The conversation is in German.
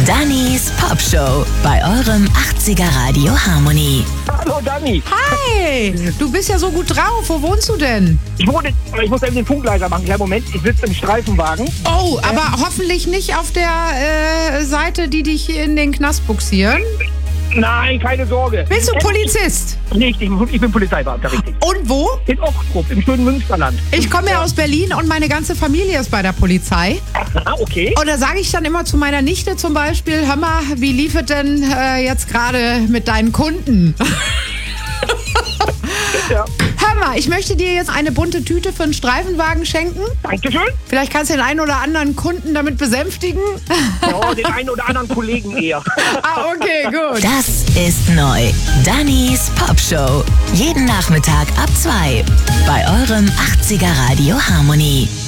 Dannys Pop Show bei eurem 80er Radio Harmony. Hallo Dani. Hi, du bist ja so gut drauf. Wo wohnst du denn? Ich muss eben den Funkleiser machen. Kleinen Moment, ich sitze im Streifenwagen. Oh, aber hoffentlich nicht auf der Seite, die dich in den Knast buxieren. Nein, keine Sorge. Bist du Polizist? Nicht, ich bin Polizeibeamter, richtig. Und wo? In Ochtrup, im schönen Münsterland. Ich komme ja aus Berlin und meine ganze Familie ist bei der Polizei. Ah, okay. Und da sage ich dann immer zu meiner Nichte zum Beispiel, hör mal, wie lief es denn jetzt gerade mit deinen Kunden? Ja. Hör mal, ich möchte dir jetzt eine bunte Tüte für einen Streifenwagen schenken. Dankeschön. Vielleicht kannst du den einen oder anderen Kunden damit besänftigen. Ja, den einen oder anderen Kollegen eher. Ah, okay, gut. Das ist neu. Dannys Pop Show. Jeden Nachmittag ab 2 bei eurem 80er Radio Harmony.